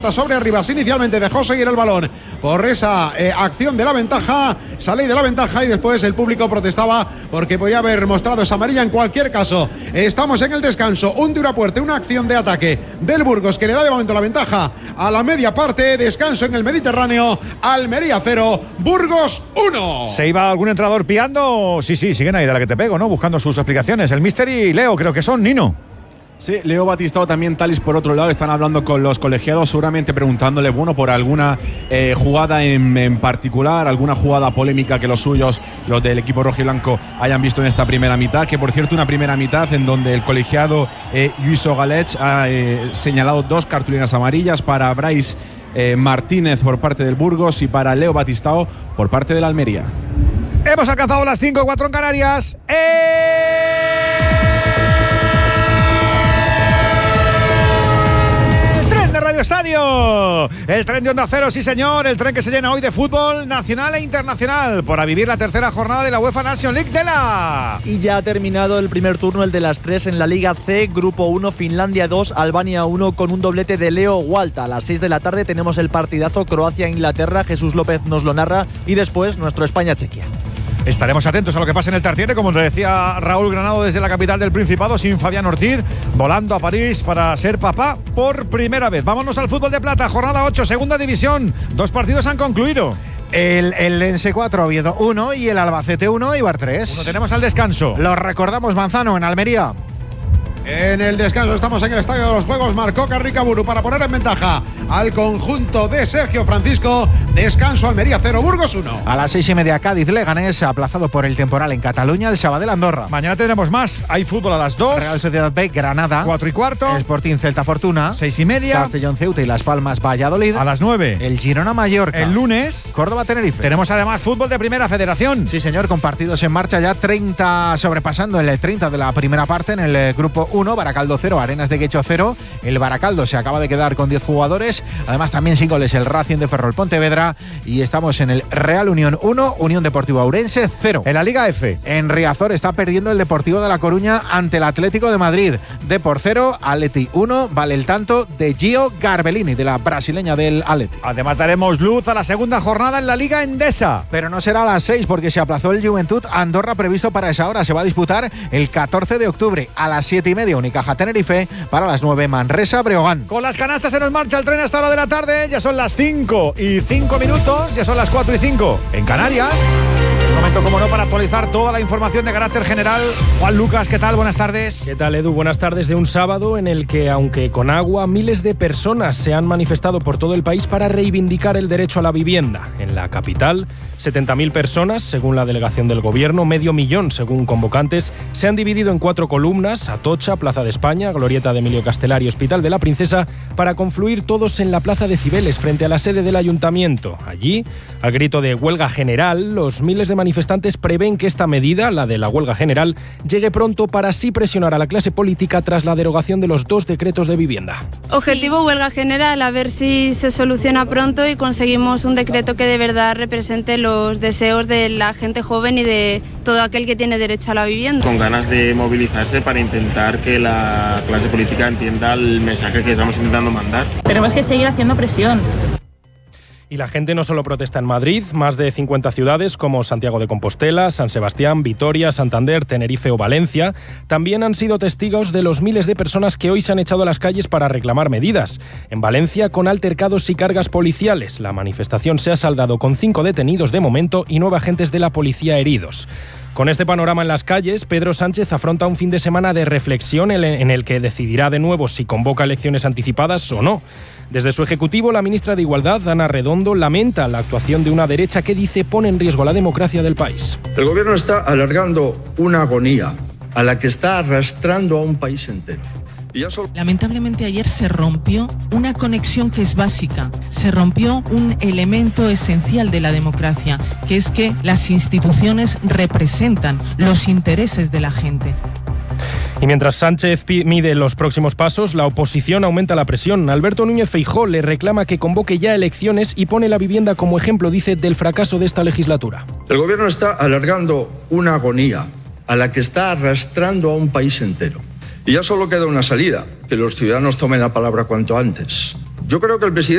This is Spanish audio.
Sobre Arribas, inicialmente dejó seguir el balón por esa acción de la ventaja, sale de la ventaja y después el público protestaba porque podía haber mostrado esa amarilla. En cualquier caso, estamos en el descanso, un tiro a puerta, una acción de ataque del Burgos que le da de momento la ventaja a la media parte. Descanso en el Mediterráneo, Almería 0, Burgos 1. ¿Se iba algún entrenador piando? Sí, siguen ahí de la que te pego, ¿no? Buscando sus explicaciones. El Mister y Leo creo que son, Nino. Sí, Leo Batistao, también Talis por otro lado, están hablando con los colegiados, seguramente preguntándole, bueno, por alguna jugada en particular, alguna jugada polémica que los suyos, los del equipo rojiblanco, hayan visto en esta primera mitad, que por cierto una primera mitad en donde el colegiado Lluís Galech ha señalado 2 cartulinas amarillas para Brais Martínez por parte del Burgos y para Leo Batistao por parte del Almería. Hemos alcanzado las 5:04 en Canarias. Radio Estadio, el tren de Onda Cero, sí señor, el tren que se llena hoy de fútbol nacional e internacional para vivir la tercera jornada de la UEFA Nations League de la... Y ya ha terminado el primer turno, el de las 3 en la Liga C, Grupo 1, Finlandia 2, Albania 1 con un doblete de Leo Walta. A las 6 de la tarde tenemos el partidazo Croacia-Inglaterra, Jesús López nos lo narra y después nuestro España-Chequia. Estaremos atentos a lo que pasa en el Tartiere, como nos decía Raúl Granado desde la capital del Principado, sin Fabián Ortiz, volando a París para ser papá por primera vez. Vámonos al fútbol de plata, jornada 8, segunda división. 2 partidos han concluido. El Lense 4, Oviedo 1 y el Albacete 1, Eibar 3. Lo tenemos al descanso. Lo recordamos, Manzano, en Almería. En el descanso estamos en el Estadio de los Juegos. Marcó Carricaburu para poner en ventaja al conjunto de Sergio Francisco. Descanso, Almería 0, Burgos 1. A las 6:30 Cádiz Leganés, aplazado por el temporal en Cataluña, el Sabadell Andorra. Mañana tenemos más, hay fútbol a las 2. Real Sociedad B Granada. 4:15. Sporting Celta Fortuna. 6:30. Castellón Ceuta y Las Palmas Valladolid. A las 9. El Girona Mallorca. El lunes. Córdoba Tenerife. Tenemos además fútbol de Primera Federación. Sí señor, con partidos en marcha ya 30, sobrepasando el 30 de la primera parte en el grupo 1, Baracaldo 0, Arenas de Guecho 0. El Baracaldo se acaba de quedar con 10 jugadores. Además también sin goles el Racing de Ferrol Pontevedra. Y estamos en el Real Unión 1, Unión Deportiva Ourense 0. En la Liga F. En Riazor está perdiendo el Deportivo de La Coruña ante el Atlético de Madrid. Depor 0, Atleti 1. Vale el tanto de Gio Garbellini, de la brasileña del Atleti. Además daremos luz a la segunda jornada en la Liga Endesa. Pero no será a las 6 porque se aplazó el Juventud Andorra previsto para esa hora. Se va a disputar el 14 de octubre a las 7:30 Unicaja Tenerife. Para las 9 Manresa Breogán. Con las canastas se nos marcha el tren hasta la hora de la tarde. Ya son las 5:05. Ya son las 4:05 en Canarias. Un momento, como no, para actualizar toda la información de carácter general. Juan Lucas, ¿qué tal? Buenas tardes. ¿Qué tal, Edu? Buenas tardes de un sábado en el que, aunque con agua, miles de personas se han manifestado por todo el país para reivindicar el derecho a la vivienda. En la capital, 70.000 personas, según la delegación del Gobierno, 500.000 según convocantes, se han dividido en 4 columnas: Atocha, Plaza de España, Glorieta de Emilio Castelar y Hospital de la Princesa, para confluir todos en la Plaza de Cibeles, frente a la sede del Ayuntamiento. Allí, al grito de huelga general, los miles de manifestantes prevén que esta medida, la de la huelga general, llegue pronto para así presionar a la clase política tras la derogación de los 2 decretos de vivienda. Objetivo huelga general, a ver si se soluciona pronto y conseguimos un decreto que de verdad represente los deseos de la gente joven y de todo aquel que tiene derecho a la vivienda. Con ganas de movilizarse para intentar que la clase política entienda el mensaje que estamos intentando mandar. Tenemos que seguir haciendo presión. Y la gente no solo protesta en Madrid, más de 50 ciudades como Santiago de Compostela, San Sebastián, Vitoria, Santander, Tenerife o Valencia también han sido testigos de los miles de personas que hoy se han echado a las calles para reclamar medidas. En Valencia, con altercados y cargas policiales, la manifestación se ha saldado con 5 detenidos de momento y 9 agentes de la policía heridos. Con este panorama en las calles, Pedro Sánchez afronta un fin de semana de reflexión en el que decidirá de nuevo si convoca elecciones anticipadas o no. Desde su ejecutivo, la ministra de Igualdad, Ana Redondo, lamenta la actuación de una derecha que dice pone en riesgo la democracia del país. El gobierno está alargando una agonía a la que está arrastrando a un país entero. Lamentablemente ayer se rompió una conexión que es básica, se rompió un elemento esencial de la democracia, que es que las instituciones representan los intereses de la gente. Y mientras Sánchez mide los próximos pasos, la oposición aumenta la presión. Alberto Núñez Feijóo le reclama que convoque ya elecciones y pone la vivienda como ejemplo, dice, del fracaso de esta legislatura. El gobierno está alargando una agonía a la que está arrastrando a un país entero. Y ya solo queda una salida, que los ciudadanos tomen la palabra cuanto antes. Yo creo que el presidente